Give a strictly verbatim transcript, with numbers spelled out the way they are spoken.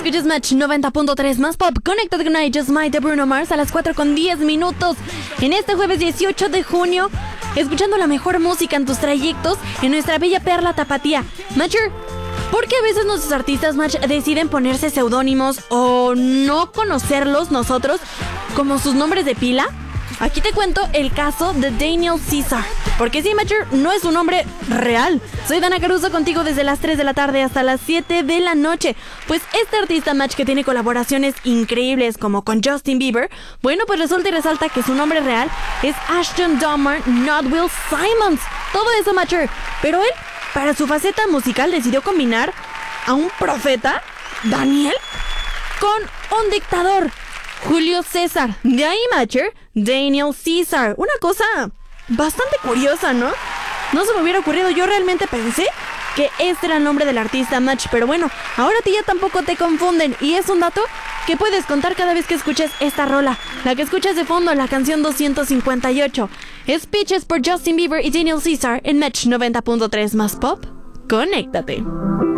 escuchas Match noventa punto tres más pop. Conéctate con I Just Might de Bruno Mars a las cuatro con diez minutos. En este jueves dieciocho de junio, escuchando la mejor música en tus trayectos en nuestra bella perla tapatía. Matcher, ¿por qué a veces nuestros artistas Match deciden ponerse seudónimos o no conocerlos nosotros como sus nombres de pila? Aquí te cuento el caso de Daniel Caesar. Porque sí, Matcher, no es un nombre real. Soy Dana Caruso contigo desde las tres de la tarde hasta las siete de la noche. Pues este artista Match que tiene colaboraciones increíbles como con Justin Bieber, bueno, pues resulta y resalta que su nombre real es Ashton Dahmer Not Will Simons. Todo eso, Matcher. Pero él, para su faceta musical, decidió combinar a un profeta, Daniel, con un dictador, Julio César. De ahí, Matcher, Daniel Caesar. Una cosa bastante curiosa, ¿no? No se me hubiera ocurrido. Yo realmente pensé que este era el nombre del artista Match. Pero bueno, ahora a ti ya tampoco te confunden. Y es un dato que puedes contar cada vez que escuches esta rola. La que escuchas de fondo, la canción doscientos cincuenta y ocho. Speeches por Justin Bieber y Daniel Caesar en Match noventa punto tres más pop. Conéctate.